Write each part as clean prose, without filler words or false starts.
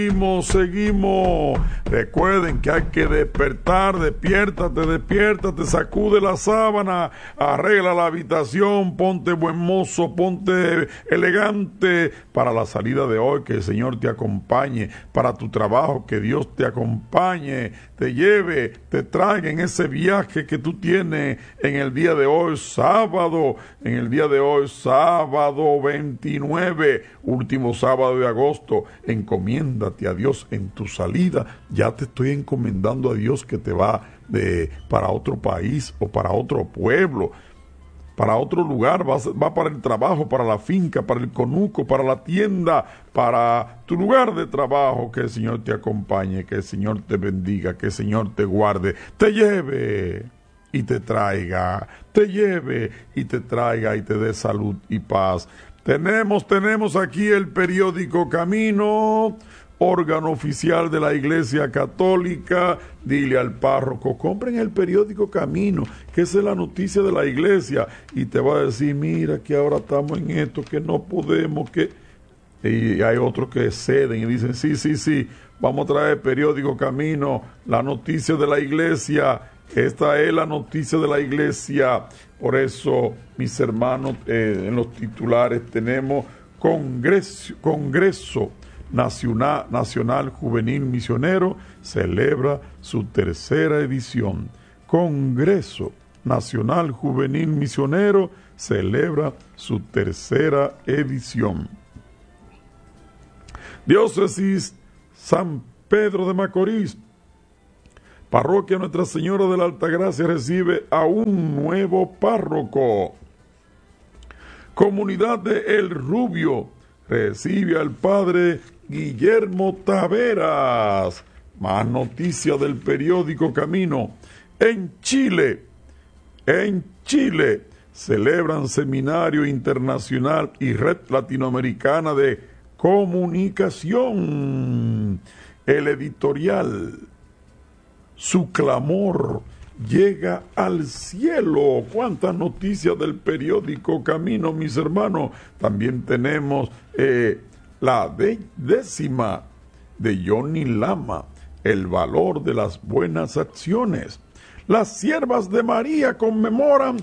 Seguimos. Recuerden que hay que despertar. Despiértate, sacude la sábana, arregla la habitación, ponte buen mozo, ponte elegante para la salida de hoy. Que el Señor te acompañe para tu trabajo, que Dios te acompañe, te lleve, te traiga en ese viaje que tú tienes en el día de hoy, sábado 29, último sábado de agosto. Encomiéndate a Dios en tu salida. Ya te estoy encomendando a Dios que te va para otro país o para otro pueblo, para otro lugar, va para el trabajo, para la finca, para el conuco, para la tienda, para tu lugar de trabajo. Que el Señor te acompañe, que el Señor te bendiga, que el Señor te guarde, te lleve y te traiga, y te dé salud y paz. Tenemos aquí el periódico Camino, órgano oficial de la Iglesia Católica. Dile al párroco, compren el periódico Camino, que esa es la noticia de la iglesia, y te va a decir, mira que ahora estamos en esto, que no podemos, y hay otros que ceden y dicen, sí, vamos a traer el periódico Camino, la noticia de la iglesia. Esta es la noticia de la iglesia. Por eso, mis hermanos, en los titulares tenemos Congreso Nacional Juvenil Misionero celebra su tercera edición. Congreso Nacional Juvenil Misionero celebra su tercera edición. Diócesis San Pedro de Macorís. Parroquia Nuestra Señora de la Altagracia recibe a un nuevo párroco. Comunidad de El Rubio recibe al padre Guillermo Taveras. Más noticias del periódico Camino. En Chile celebran seminario internacional y red latinoamericana de comunicación. El editorial, su clamor llega al cielo. Cuántas noticias del periódico Camino, mis hermanos. También tenemos la décima de Johnny Lama, el valor de las buenas acciones. Las siervas de María conmemoran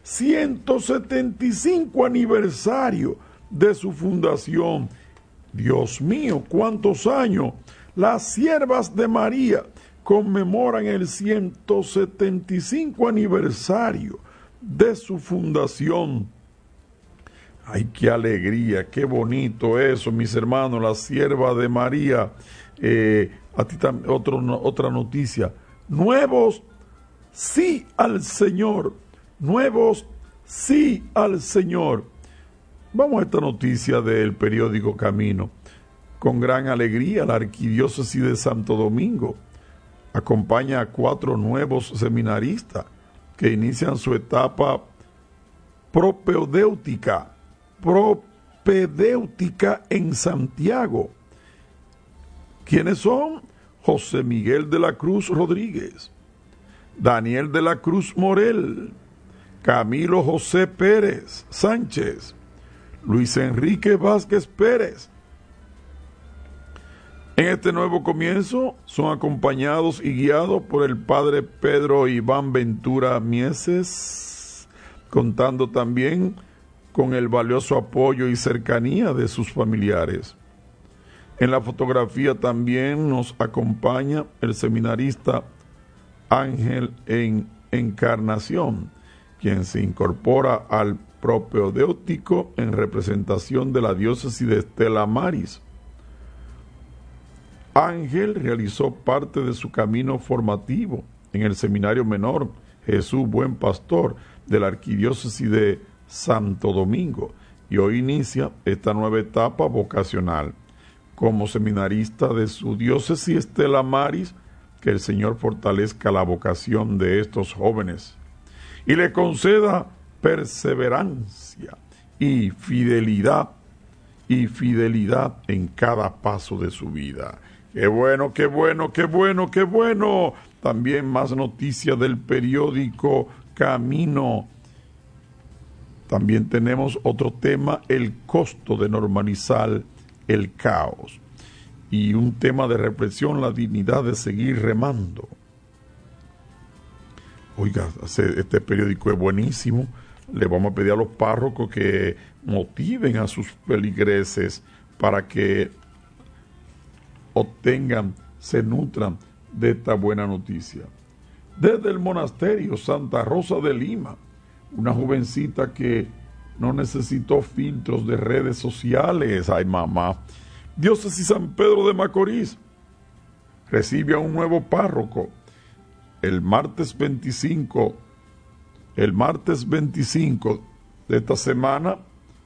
175 aniversario de su fundación. Dios mío, cuántos años. Las siervas de María conmemoran el 175 aniversario de su fundación. Ay, qué alegría, qué bonito eso, mis hermanos, la sierva de María. A ti también, otra noticia. Nuevos sí al Señor. Nuevos sí al Señor. Vamos a esta noticia del periódico Camino. Con gran alegría, la Arquidiócesis de Santo Domingo acompaña a 4 nuevos seminaristas que inician su etapa propedéutica en Santiago. ¿Quiénes son? José Miguel de la Cruz Rodríguez, Daniel de la Cruz Morel, Camilo José Pérez Sánchez, Luis Enrique Vázquez Pérez. En este nuevo comienzo son acompañados y guiados por el padre Pedro Iván Ventura Mieses, contando también con el valioso apoyo y cercanía de sus familiares. En la fotografía también nos acompaña el seminarista Ángel Encarnación, quien se incorpora al propedéutico en representación de la diócesis de Estela Maris. Ángel realizó parte de su camino formativo en el Seminario Menor Jesús Buen Pastor de la Arquidiócesis de Santo Domingo y hoy inicia esta nueva etapa vocacional. Como seminarista de su diócesis Estela Maris, que el Señor fortalezca la vocación de estos jóvenes y le conceda perseverancia y fidelidad en cada paso de su vida. ¡Qué bueno, qué bueno, qué bueno, qué bueno! También más noticias del periódico Camino. También tenemos otro tema, el costo de normalizar el caos. y un tema de reflexión, la dignidad de seguir remando. Oiga, este periódico es buenísimo. Le vamos a pedir a los párrocos que motiven a sus feligreses para que obtengan, se nutran de esta buena noticia. Desde el monasterio Santa Rosa de Lima, una jovencita que no necesitó filtros de redes sociales. Ay, mamá. Diócesis San Pedro de Macorís recibe a un nuevo párroco. El martes 25 de esta semana,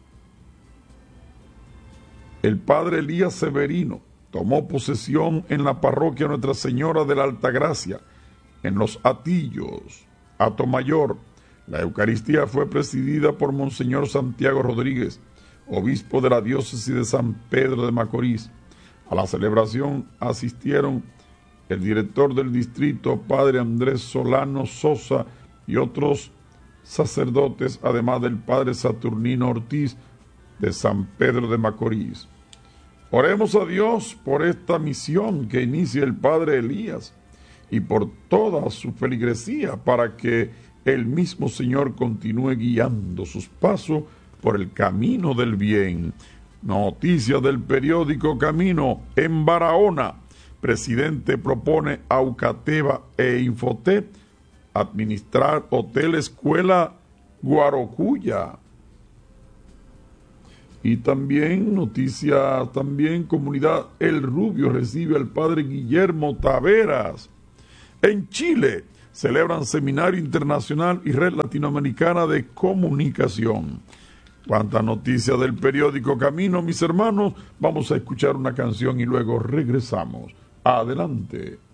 el padre Elías Severino tomó posesión en la parroquia Nuestra Señora de la Altagracia, en Los Atillos, Atomayor. La Eucaristía fue presidida por Monseñor Santiago Rodríguez, obispo de la diócesis de San Pedro de Macorís. A la celebración asistieron el director del distrito, padre Andrés Solano Sosa, y otros sacerdotes, además del padre Saturnino Ortiz de San Pedro de Macorís. Oremos a Dios por esta misión que inicia el padre Elías y por toda su feligresía, para que el mismo Señor continúe guiando sus pasos por el camino del bien. Noticia del periódico Camino. En Barahona, presidente propone a Ucateva e Infotep administrar Hotel Escuela Guarocuya. Y también noticia, comunidad El Rubio recibe al padre Guillermo Taveras. En Chile celebran Seminario Internacional y Red Latinoamericana de Comunicación. Cuánta noticia del periódico Camino, mis hermanos. Vamos a escuchar una canción y luego regresamos. Adelante.